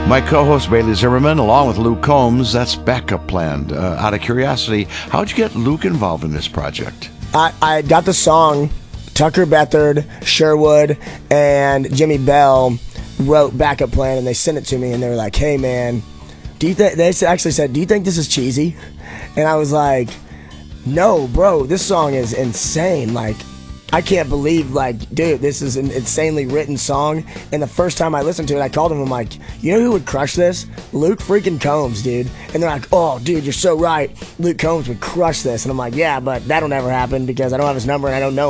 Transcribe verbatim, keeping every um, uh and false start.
My co-host Bailey Zimmerman, along with Luke Combs, that's Backup Plan. Uh, out of curiosity, how'd you get Luke involved in this project? I, I got the song. Tucker Bethard, Sherwood, and Jimmy Bell wrote Backup Plan, and they sent it to me, and they were like, hey, man, do you think, they actually said, do you think this is cheesy? And I was like, no, bro, this song is insane. Like, I can't believe, like, dude, this is an insanely written song. And the first time I listened to it, I called him, I'm like, you know who would crush this? Luke freaking Combs, dude. And they're like, oh, dude, you're so right. Luke Combs would crush this. And I'm like, yeah, but that'll never happen because I don't have his number and I don't know